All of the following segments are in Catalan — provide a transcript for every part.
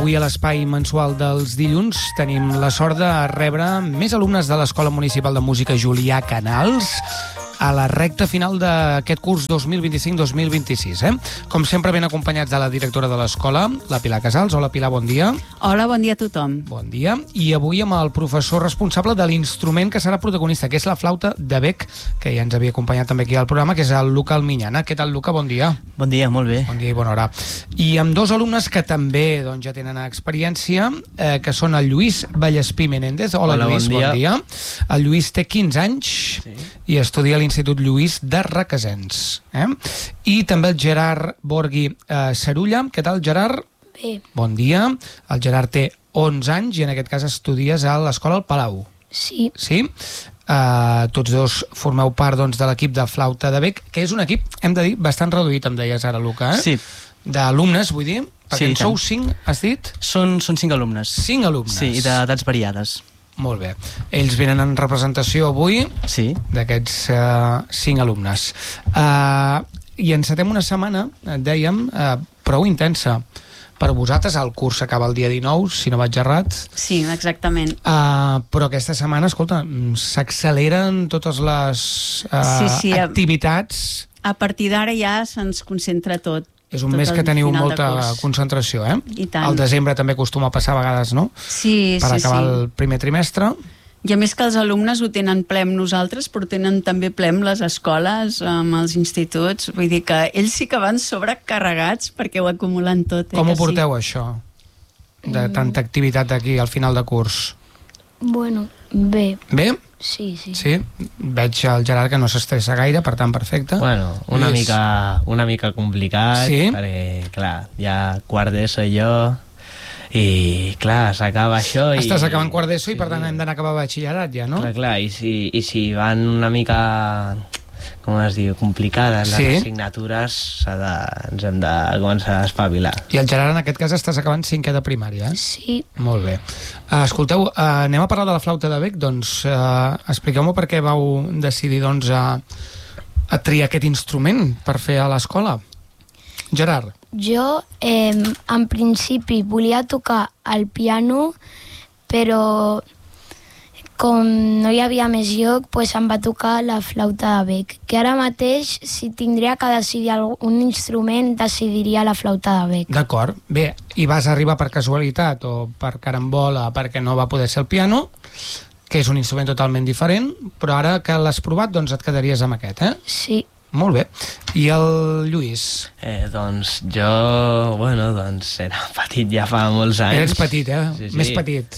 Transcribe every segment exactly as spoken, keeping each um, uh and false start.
avui a l'espai mensual dels dilluns tenim la sort de rebre més alumnes de l'Escola Municipal de Música Julià Canals a la recta final d'aquest curs dos mil vint-i-cinc dos mil vint-i-sis. Eh? Com sempre, ben acompanyats de la directora de l'escola, la Pilar Casals. Hola, Pilar, bon dia. Hola, bon dia a tothom. Bon dia. I avui amb el professor responsable de l'instrument que serà protagonista, que és la flauta de bec, que ja ens havia acompanyat també aquí al programa, que és el Luca Almiñana. Què tal, Luca? Bon dia. Bon dia, molt bé. Bon dia i bona hora. I amb dos alumnes que també doncs, ja tenen experiència, eh, que són el Lluís Vallespí Menéndez. Hola, Hola, Lluís, bon dia. bon dia. El Lluís té quinze anys sí. i estudia a l'Institut Lluís de Requesens. Eh? I també el Gerard Borghi eh, Cerulla. Què tal, Gerard? Bé. Bon dia. El Gerard té onze anys i en aquest cas estudies a l'Escola al Palau. Sí. Sí? Uh, tots dos formeu part doncs, de l'equip de flauta de bec, que és un equip, hem de dir, bastant reduït, em deies ara, Luca, eh? Sí. D'alumnes, vull dir, perquè Sí, en sou tant. cinc, has dit? Són, són cinc alumnes. Cinc alumnes. Sí, i d'edats variades. Molt bé. Ells venen en representació avui Sí. d'aquests uh, cinc alumnes. Uh, I encetem una setmana, eh, dèiem, uh, prou intensa. Per vosaltres el curs acaba el dia dinou, si no vaig errat. Sí, exactament. Uh, però aquesta setmana, escolta, mm, s'acceleren totes les uh, Sí, sí, a- activitats. A partir d'ara ja se'ns concentra tot. És un tot mes el que teniu final de molta curs. concentració, eh? I tant. Al desembre també acostuma a passar a vegades, no? Sí, Per sí, acabar sí. el primer trimestre. I a més que els alumnes ho tenen ple amb nosaltres, però tenen també ple amb les escoles, amb els instituts. Vull dir que ells sí que van sobrecarregats perquè ho acumulen tot. Eh, Com ho que porteu, això? De tanta activitat aquí al final de curs. Bueno, bé. Bé? Sí, sí. Sí? Veig el Gerard que no s'estressa gaire, per tant, perfecte. Bueno, una Lluís. mica, una mica complicat, Sí? perquè, clar, ja quart d'ESO jo, i, clar, s'acaba això i... Estàs acabant quart d'ESO i, per tant, Sí. hem d'anar a acabar batxillerat ja, no? Clar, clar, i si, i si van una mica, com es diu, complicades les Sí. assignatures, s'ha de, ens hem de començar a espavilar. I el Gerard, en aquest cas, estàs acabant cinquè de primària, eh? Sí. Molt bé. Uh, escolteu, uh, anem a parlar de la flauta de bec. Doncs uh, expliqueu-me per què vau decidir doncs, a, a triar aquest instrument per fer a l'escola. Gerard. Jo, eh, en principi, volia tocar el piano, però com no hi havia més lloc, pues em va tocar la flauta de bec, que ara mateix, si tindria que decidir un instrument, decidiria la flauta de bec. D'acord. Bé, i vas arribar per casualitat o per carambola perquè no va poder ser el piano, que és un instrument totalment diferent, però ara que l'has provat, doncs et quedaries amb aquest, eh? Sí. Molt bé. I el Lluís? Eh, doncs jo, bueno, doncs era petit ja fa molts anys. Eres petit, eh? Sí, sí. Més petit.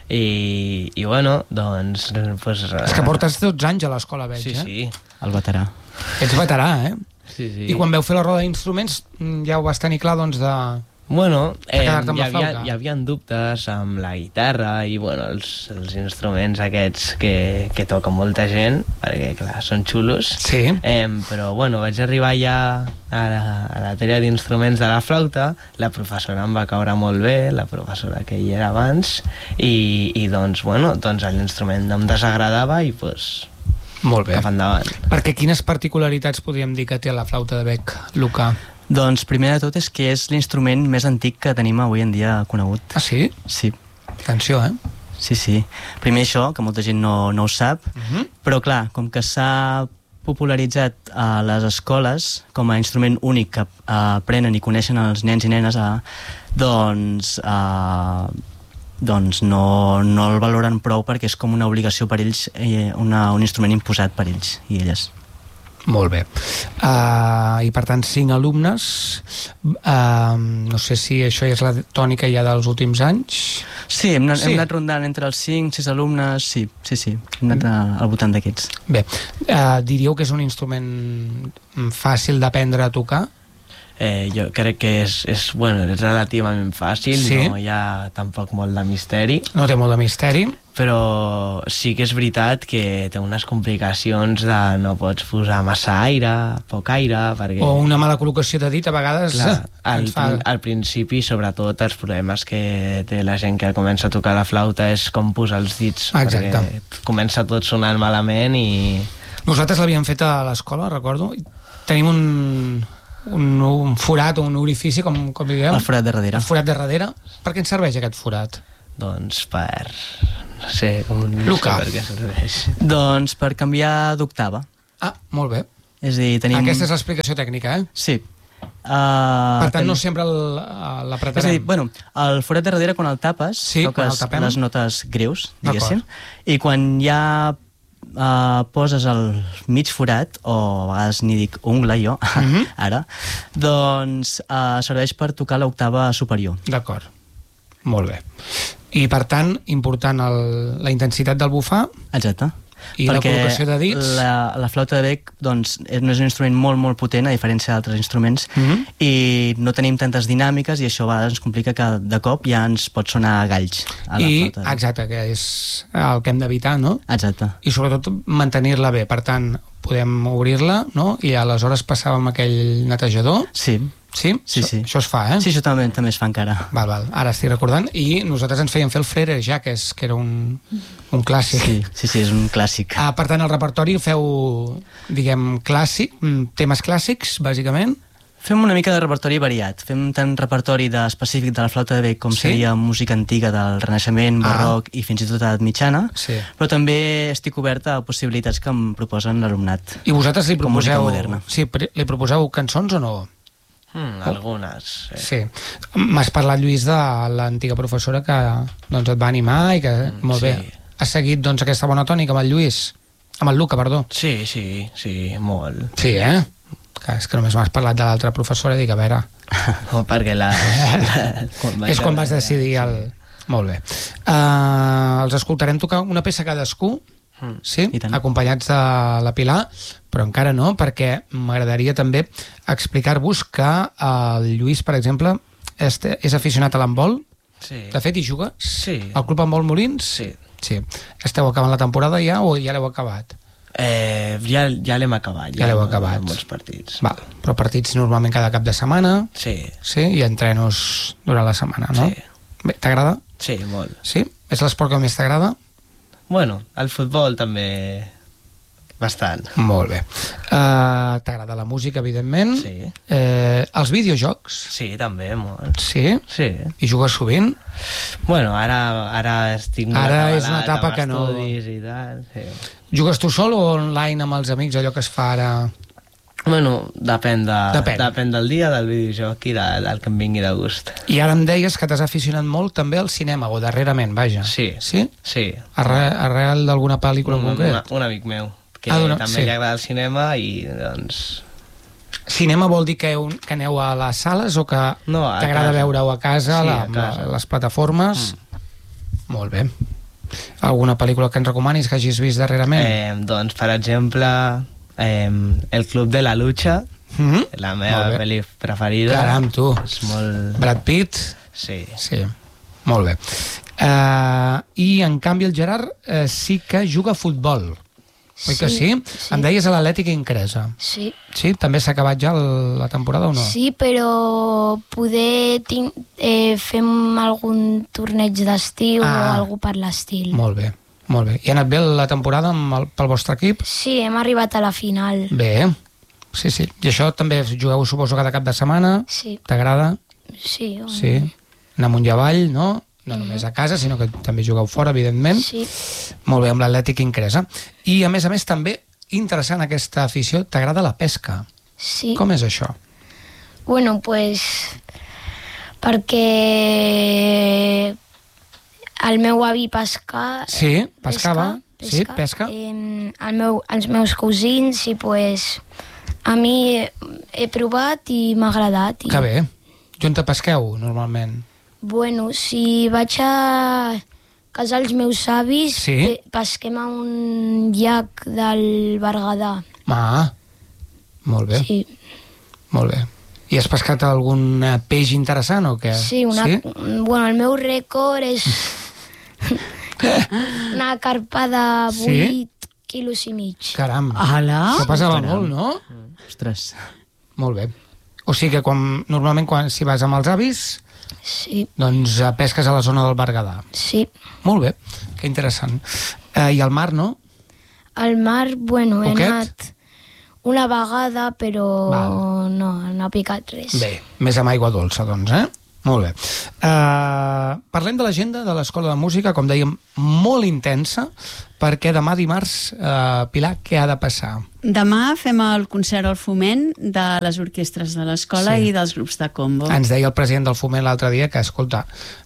I, i bueno, doncs... pues, És que portes dotze anys a l'escola, veig, Sí, eh? sí. El veterà. Ets veterà, eh? Sí, sí. I quan veu fer la roda d'instruments mm, ja ho vas tenir clar, doncs, de... Bueno, eh, hi, quedar-te amb la havia, flauta. hi havia dubtes amb la guitarra i bueno, els, els instruments aquests que, que toca molta gent, perquè clar, són xulos. Sí. Eh, però bueno, vaig arribar ja a la, a la tèria d'instruments de la flauta, la professora em va caure molt bé, la professora que hi era abans, i, i doncs, bueno, doncs l'instrument no em desagradava i pues, Molt bé. cap endavant. Perquè quines particularitats podríem dir que té la flauta de bec, Luca? Doncs primer de tot és que és l'instrument més antic que tenim avui en dia conegut. Ah, sí? Sí, Atenció, eh? sí, sí. Primer això, que molta gent no, no ho sap, Uh -huh. però clar, com que s'ha popularitzat a les escoles com a instrument únic que eh, aprenen i coneixen els nens i nenes, eh, doncs, eh, doncs no, no el valoren prou perquè és com una obligació per ells, eh, una, un instrument imposat per ells i elles. Molt bé. Uh, I per tant, cinc alumnes. Uh, no sé si això és la tònica ja dels últims anys. Sí, hem anat, Sí. hem anat rondant entre els cinc, sis alumnes, sí, sí, sí, hem anat a, al voltant d'aquests. Bé, uh, diríeu que és un instrument fàcil d'aprendre a tocar? Eh, jo crec que és, és, bueno, és relativament fàcil, Sí. no hi ha tampoc molt de misteri, No té molt de misteri. però sí que és veritat que té unes complicacions de no pots posar massa aire, poc aire, perquè... O una mala col·locació de dit, a vegades Clar, al, ens fa... al principi, sobretot, els problemes que té la gent que comença a tocar la flauta és com posar els dits, Exacte. perquè comença tot sonant malament i... Nosaltres l'havíem fet a l'escola, recordo. Tenim un... un, un forat o un orifici, com, com diguem? El forat de darrere. El forat de darrere. Per què ens serveix aquest forat? Doncs per... no sé, un... Luca. No sé per què serveix. Doncs per canviar d'octava. Ah, molt bé. És a dir, tenim... Aquesta és l'explicació tècnica, eh? Sí. Uh, Per tant, ten... no sempre el- l'apretarem. És a dir, bueno, el forat de darrere, quan el tapes, Sí, quan el toques tapem. les notes greus, diguéssim, D'acord. i quan ja uh, poses el mig forat, o a vegades n'hi dic ungla jo, Mhm. ara, doncs uh, serveix per tocar l'octava superior. D'acord. Molt bé. I, per tant, important el, la intensitat del bufar Exacte. i la col·locació de dits. La, la flauta de bec doncs, és, no és un instrument molt, molt potent, a diferència d'altres instruments, Mhm. i no tenim tantes dinàmiques, i això a vegades ens complica que de cop ja ens pot sonar galls a la I, flauta de bec. exacte, que és el que hem d'evitar, no? Exacte. I sobretot mantenir-la bé. Per tant, podem obrir-la, no? I aleshores passàvem aquell netejador. Sí, Sí? sí, Això, sí. això es fa, eh? Sí, això també, també es fa encara. Val, val. Ara estic recordant. I nosaltres ens fèiem fer el Frere ja, que, és, que era un, un clàssic. Sí, sí, sí, és un clàssic. Ah, per tant, el repertori ho feu, diguem, clàssic, mm, temes clàssics, bàsicament. Fem una mica de repertori variat. Fem tant repertori de específic de la flauta de bec com Sí? seria música antiga del Renaixement, Ah. barroc i fins i tot edat mitjana, Sí. però també estic oberta a possibilitats que em proposen l'alumnat. I vosaltres li Com música proposeu... moderna. Sí, pri- li proposeu cançons o no? Mm, algunes. Sí. Sí. M'has parlat, Lluís, de l'antiga professora que doncs, et va animar i que, Mm, molt bé, sí. has seguit doncs, aquesta bona tònica amb el Lluís, amb el Luca, perdó. Sí, sí, sí, molt. Sí, eh? Que és que només m'has parlat de l'altra professora i dic, a veure... No, perquè la... la quan vaig És quan a- vas decidir el... Molt bé. Uh, els escoltarem tocar una peça cadascú, Mm. sí? I tant. Acompanyats de la Pilar, però encara no, perquè m'agradaria també explicar-vos que el Lluís, per exemple, és, és aficionat a l'handbol. Sí. De fet, hi juga? Sí. Al Club Handbol Molins? Sí. Sí. Esteu acabant la temporada ja o ja l'heu acabat? Eh, ja ja l'hem acabat. Ja l'heu acabat. Molts partits. Val. Però partits normalment cada cap de setmana, Sí, sí? I entrenos durant la setmana, no? Sí. Bé, t'agrada? sí, molt. Sí? És l'esport que més t'agrada? Bueno, el futbol també bastant. Molt bé. Uh, t'agrada la música, evidentment. Sí. Eh, els videojocs? Sí, també, molt. Sí? Sí. I jugues sovint? Bueno, ara, ara estic molt Ara és una atabalat etapa amb que no- estudis i tal, sí. Jugues tu sol o online amb els amics, allò que es fa ara? Bueno, depèn, de, Depèn. depèn del dia, del videojoc i de, del que em vingui de gust. I ara em deies que t'has aficionat molt també al cinema, o darrerament, vaja. Sí. Sí? Sí. Arrel, arrel d'alguna pel·lícula en un, concret? una, un amic meu, que Ah, d'una- també sí. li agrada el cinema i, doncs... Cinema vol dir que, un, que aneu a les sales o que No, a t'agrada casa. veure-ho a casa, Sí, la, a casa. la, les plataformes? Mm. Molt bé. Alguna pel·lícula que ens recomanis que hagis vist darrerament? Eh, doncs, per exemple, eh, El Club de la Lucha, Mm -hmm. la meva Molt bé. pel·li preferida. Caram, tu. És molt... Brad Pitt? Sí. Sí, molt bé. Uh, I, en canvi, el Gerard uh, sí que juga a futbol. Oi que sí? sí. Em deies a l'Atlètic Incresa. Sí. Sí? També s'ha acabat ja el, la temporada o no? Sí, però poder tinc, eh, fem algun torneig d'estiu Ah. o algú per l'estil. Molt bé, molt bé. I ha anat bé la temporada amb el, pel vostre equip? Sí, hem arribat a la final. Bé, sí, sí. I això també jugueu, suposo, cada cap de setmana? Sí, T'agrada? sí. home. Sí. Anar amunt i avall, no? No només a casa, sinó que també jugueu fora, evidentment. Sí, Molt bé, amb l'Atlètic Incresa. I, a més a més, també, interessant aquesta afició, t'agrada la pesca. sí. Com és això? Bueno, pues perquè el meu avi pesca... Sí, pescava. pesca, Sí, pesca. Eh, el meu, els meus cosins i pues a mi he, he provat i m'ha agradat. I, Que bé. I on te pesqueu, normalment? Bueno, si vaig a casa els meus avis, Sí. pe- pesquem a un llac del Berguedà. Ah, molt bé, Sí, molt bé. I has pescat algun eh, peix interessant o què? sí, una, Sí? bueno, el meu rècord és una carpa de Sí? vuit quilos i mig. Caram, Ala! això pesava Caram. molt, no? Ostres. Molt bé. O sigui que quan, normalment quan, si vas amb els avis, Sí, doncs eh, pesques a la zona del Berguedà. sí. Molt bé, que interessant. Eh, I al mar, no? Al mar, bueno, he Poquet? anat una vegada, però Val. no, no ha picat res. Bé, més amb aigua dolça, doncs, eh? Molt bé. Uh, parlem de l'agenda de l'Escola de Música, com dèiem, molt intensa, perquè demà dimarts, uh, Pilar, què ha de passar? Demà fem el concert al Foment de les orquestres de l'escola Sí. i dels grups de combo. Ens deia el president del Foment l'altre dia que, escolta,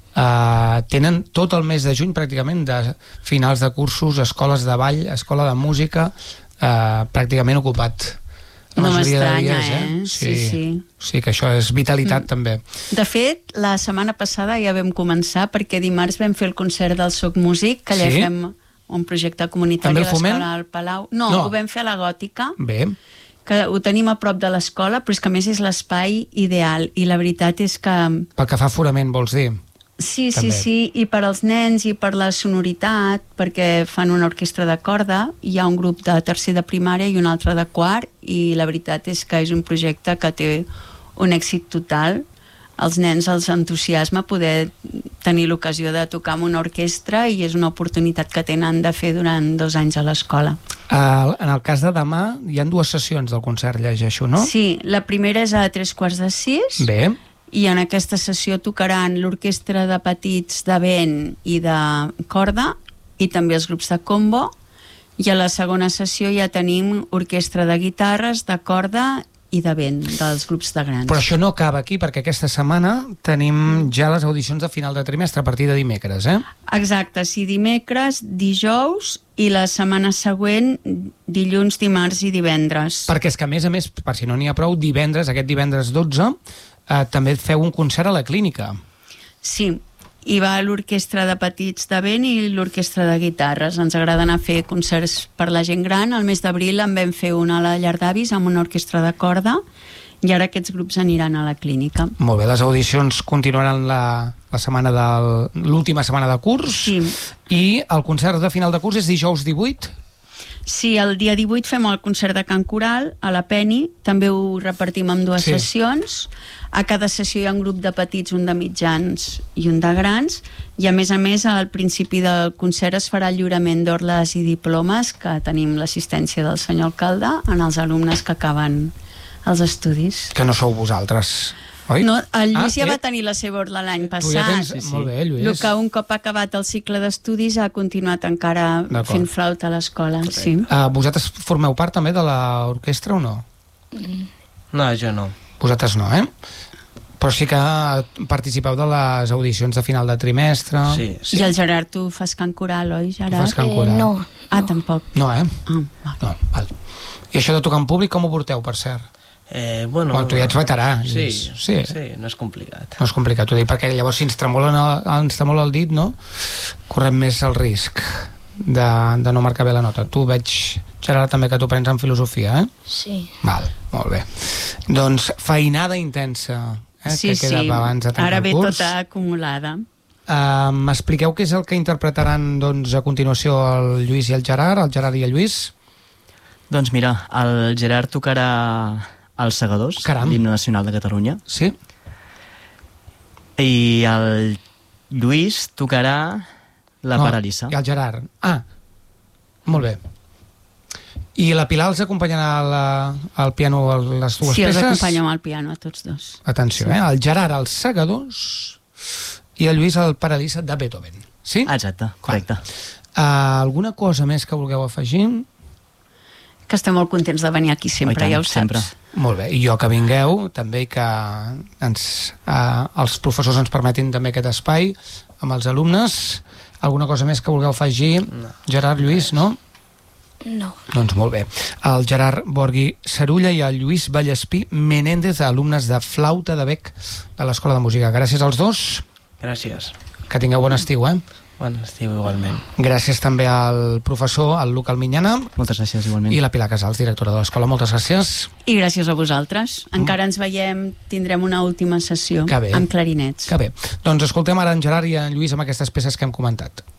uh, tenen tot el mes de juny pràcticament de finals de cursos, escoles de ball, escola de música, uh, pràcticament ocupat. La No majoria de m'estranya, dies, eh? Sí, Sí, sí. Sí, que això és vitalitat, mm. també. De fet, la setmana passada ja vam començar perquè dimarts vam fer el concert del Soc Músic, que allà Sí? fem un projecte comunitari També a el Foment? l'escola al Palau. No, No. ho vam fer a la Gòtica, Bé, que ho tenim a prop de l'escola, però és que a més és l'espai ideal i la veritat és que pel que fa a aforament, vols dir? sí, També. sí, sí, i per als nens i per la sonoritat, perquè fan una orquestra de corda, hi ha un grup de tercer de primària i un altre de quart, i la veritat és que és un projecte que té un èxit total. Els nens els entusiasma poder tenir l'ocasió de tocar amb una orquestra i és una oportunitat que tenen de fer durant dos anys a l'escola. Uh, en el cas de demà, hi han dues sessions del concert, llegeixo, no? Sí, la primera és a tres quarts de sis, Bé, i en aquesta sessió tocaran l'orquestra de petits de vent i de corda i també els grups de combo, i a la segona sessió ja tenim orquestra de guitarres, de corda i de vent dels grups de grans. però això no acaba aquí, perquè aquesta setmana tenim ja les audicions de final de trimestre a partir de dimecres, eh? Exacte, sí, dimecres, dijous i la setmana següent dilluns, dimarts i divendres. Perquè és que, a més a més, per si no n'hi ha prou, divendres, aquest divendres dotze, eh, també feu un concert a la clínica. Sí, hi va l'orquestra de petits de vent i l'orquestra de guitarres. Ens agrada anar a fer concerts per la gent gran. Al mes d'abril en vam fer una a la Llar d'Avis amb una orquestra de corda i ara aquests grups aniran a la clínica. Molt bé, les audicions continuaran la, la setmana del l'última setmana de curs, Sí. i el concert de final de curs és dijous divuit. Sí, el dia divuit fem el concert de Can Coral a la Penny, també ho repartim en dues Sí. sessions. A cada sessió hi ha un grup de petits, un de mitjans i un de grans, i a més a més al principi del concert es farà el lliurament d'orles i diplomes, que tenim l'assistència del senyor alcalde en els alumnes que acaben els estudis. Que no sou vosaltres, oi? No, el Lluís Ah, ja eh? va tenir la seva orla l'any Tu ja passat. tens... Sí, sí. Molt bé, Lluís. El que un cop ha acabat el cicle d'estudis ha continuat encara D'acord. fent flauta a l'escola. Sí. Uh, vosaltres formeu part també de l'orquestra o no? No, jo no. Vosaltres no, eh? Però sí que participeu de les audicions de final de trimestre. Sí, sí. I el Gerard, tu fas cant coral, oi, Tu Gerard? fas cant Eh, coral. no, Ah, tampoc. No, eh? Ah, va. No, val. I això de tocar en públic com ho porteu, per cert? Eh, bueno, Bueno, tu ja ets veterà, Sí, Lluís. sí, Sí. sí, no és complicat. No és complicat, ho dic, perquè llavors si ens tremola, ens tremola el dit, no? Correm més el risc de, de no marcar bé la nota. Tu veig, Gerard, també que tu prens en filosofia, eh? sí. Val, molt bé. Doncs feinada intensa, eh? Sí, que queda sí. abans de tancar Ara el ve curs. tota acumulada. Uh, M'expliqueu què és el que interpretaran, doncs, a continuació el Lluís i el Gerard, el Gerard i el Lluís? Doncs mira, el Gerard tocarà els Segadors, Caram. l'himne nacional de Catalunya, Sí? i el Lluís tocarà la No, Paralissa. I el Gerard. Ah, molt bé. I la Pilar els acompanyarà la, al piano a les dues Sí, els peces? acompanyo amb el piano a tots dos. Atenció, eh? El Gerard als Segadors i el Lluís al Paralissa de Beethoven. Sí? Exacte, correcte. Uh, alguna cosa més que vulgueu afegir? Que estem molt contents de venir aquí sempre, Oh, i tant, ja ho saps. sempre. Molt bé, i jo que vingueu, també i que ens, uh, els professors ens permetin també aquest espai amb els alumnes. Alguna cosa més que vulgueu afegir? No. Gerard, Lluís, no? No. Doncs molt bé. El Gerard Borghi Sarulla i el Lluís Vallespí Menéndez, alumnes de flauta de bec de l'Escola de Música. Gràcies als dos. Gràcies. Que tingueu bon estiu, eh? Bon estiu igualment. Gràcies també al professor, al Luc Alminyana, Moltes gràcies igualment. i la Pilar Casals, directora de l'escola. Moltes gràcies. I gràcies a vosaltres. Encara ens veiem, tindrem una última sessió Que bé. amb clarinets. Que bé. Doncs escoltem ara en Gerard i en Lluís amb aquestes peces que hem comentat.